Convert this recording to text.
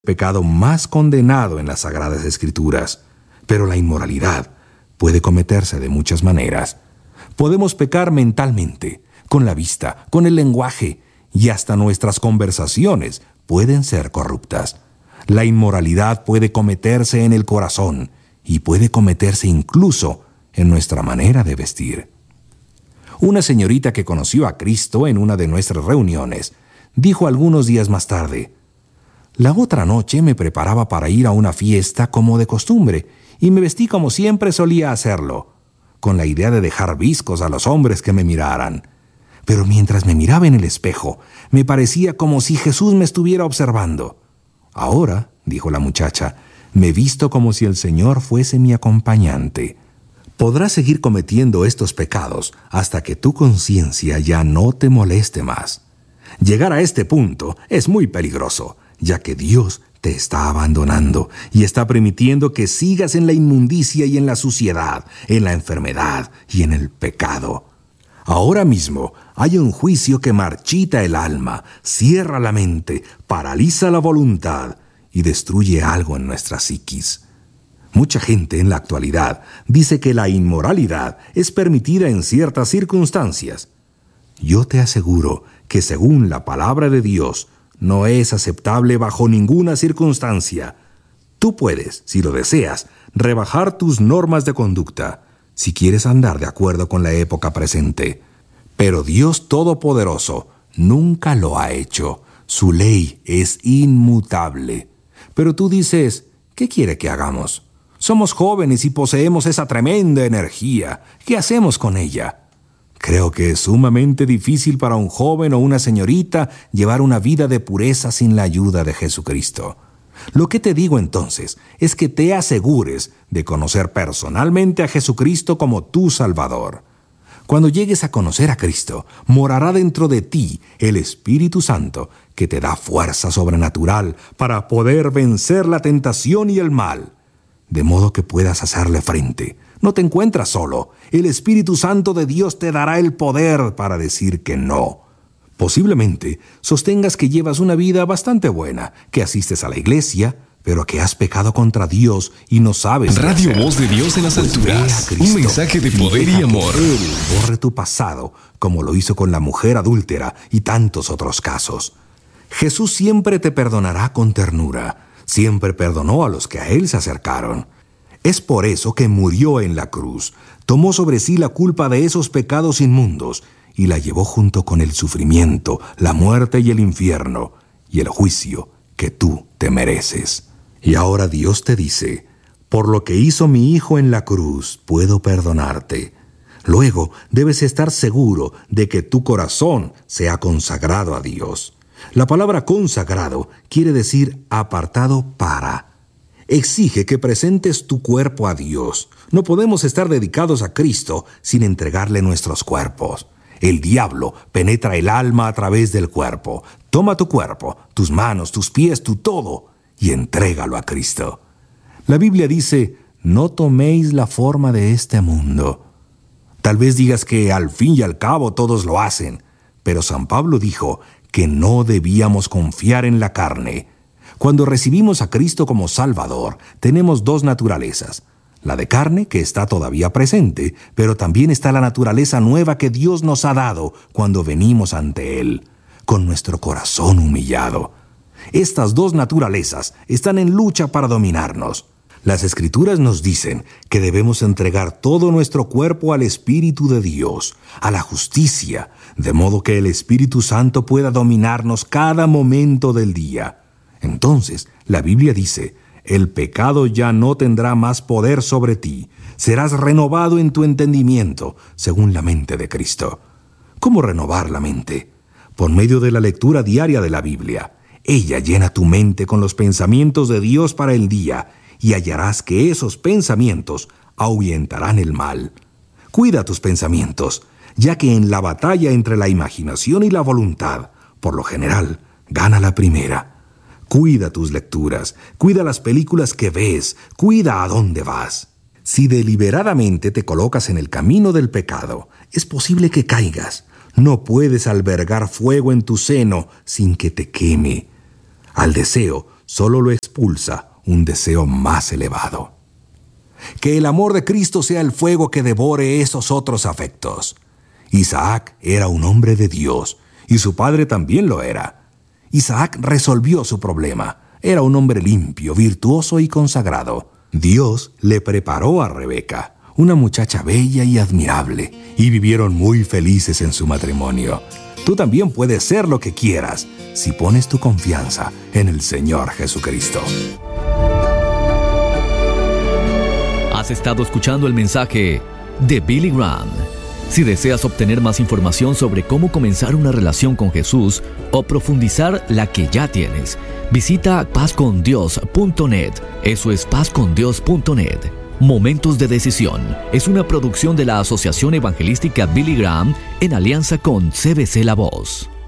pecado más condenado en las Sagradas Escrituras. Pero la inmoralidad puede cometerse de muchas maneras. Podemos pecar mentalmente, con la vista, con el lenguaje, y hasta nuestras conversaciones pueden ser corruptas. La inmoralidad puede cometerse en el corazón y puede cometerse incluso en nuestra manera de vestir. Una señorita que conoció a Cristo en una de nuestras reuniones dijo algunos días más tarde: «La otra noche me preparaba para ir a una fiesta como de costumbre y me vestí como siempre solía hacerlo, con la idea de dejar viscos a los hombres que me miraran. Pero mientras me miraba en el espejo, me parecía como si Jesús me estuviera observando. Ahora», dijo la muchacha, «me visto como si el Señor fuese mi acompañante». Podrás seguir cometiendo estos pecados hasta que tu conciencia ya no te moleste más. Llegar a este punto es muy peligroso, ya que Dios te está abandonando y está permitiendo que sigas en la inmundicia y en la suciedad, en la enfermedad y en el pecado. Ahora mismo hay un juicio que marchita el alma, cierra la mente, paraliza la voluntad y destruye algo en nuestra psiquis. Mucha gente en la actualidad dice que la inmoralidad es permitida en ciertas circunstancias. Yo te aseguro que según la palabra de Dios, no es aceptable bajo ninguna circunstancia. Tú puedes, si lo deseas, rebajar tus normas de conducta, si quieres andar de acuerdo con la época presente. Pero Dios Todopoderoso nunca lo ha hecho. Su ley es inmutable. Pero tú dices, ¿qué quiere que hagamos? Somos jóvenes y poseemos esa tremenda energía. ¿Qué hacemos con ella? Creo que es sumamente difícil para un joven o una señorita llevar una vida de pureza sin la ayuda de Jesucristo. Lo que te digo entonces es que te asegures de conocer personalmente a Jesucristo como tu Salvador. Cuando llegues a conocer a Cristo, morará dentro de ti el Espíritu Santo, que te da fuerza sobrenatural para poder vencer la tentación y el mal, de modo que puedas hacerle frente. No te encuentras solo. El Espíritu Santo de Dios te dará el poder para decir que no. Posiblemente sostengas que llevas una vida bastante buena, que asistes a la iglesia, pero que has pecado contra Dios y no sabes qué Radio hacer. Voz de Dios en las alturas. Un mensaje de poder y amor. Él borre tu pasado, como lo hizo con la mujer adúltera y tantos otros casos. Jesús siempre te perdonará con ternura. Siempre perdonó a los que a Él se acercaron. Es por eso que murió en la cruz. Tomó sobre sí la culpa de esos pecados inmundos y la llevó junto con el sufrimiento, la muerte y el infierno y el juicio que tú te mereces. Y ahora Dios te dice: por lo que hizo mi Hijo en la cruz, puedo perdonarte. Luego debes estar seguro de que tu corazón se ha consagrado a Dios. La palabra consagrado quiere decir apartado para. Exige que presentes tu cuerpo a Dios. No podemos estar dedicados a Cristo sin entregarle nuestros cuerpos. El diablo penetra el alma a través del cuerpo. Toma tu cuerpo, tus manos, tus pies, tu todo, y entrégalo a Cristo. La Biblia dice: no toméis la forma de este mundo. Tal vez digas que al fin y al cabo todos lo hacen, pero San Pablo dijo que no debíamos confiar en la carne. Cuando recibimos a Cristo como Salvador, tenemos dos naturalezas. La de carne, que está todavía presente, pero también está la naturaleza nueva que Dios nos ha dado cuando venimos ante Él, con nuestro corazón humillado. Estas dos naturalezas están en lucha para dominarnos. Las Escrituras nos dicen que debemos entregar todo nuestro cuerpo al Espíritu de Dios, a la justicia, de modo que el Espíritu Santo pueda dominarnos cada momento del día. Entonces, la Biblia dice: el pecado ya no tendrá más poder sobre ti. Serás renovado en tu entendimiento, según la mente de Cristo. ¿Cómo renovar la mente? Por medio de la lectura diaria de la Biblia. Ella llena tu mente con los pensamientos de Dios para el día, y hallarás que esos pensamientos ahuyentarán el mal. Cuida tus pensamientos, ya que en la batalla entre la imaginación y la voluntad, por lo general, gana la primera. Cuida tus lecturas, cuida las películas que ves, cuida a dónde vas. Si deliberadamente te colocas en el camino del pecado, es posible que caigas. No puedes albergar fuego en tu seno sin que te queme. Al deseo solo lo expulsa un deseo más elevado. Que el amor de Cristo sea el fuego que devore esos otros afectos. Isaac era un hombre de Dios y su padre también lo era. Isaac resolvió su problema. Era un hombre limpio, virtuoso y consagrado. Dios le preparó a Rebeca, una muchacha bella y admirable, y vivieron muy felices en su matrimonio. Tú también puedes ser lo que quieras si pones tu confianza en el Señor Jesucristo. Has estado escuchando el mensaje de Billy Graham. Si deseas obtener más información sobre cómo comenzar una relación con Jesús o profundizar la que ya tienes, visita pazcondios.net. Eso es pazcondios.net. Momentos de Decisión es una producción de la Asociación Evangelística Billy Graham en alianza con CBC La Voz.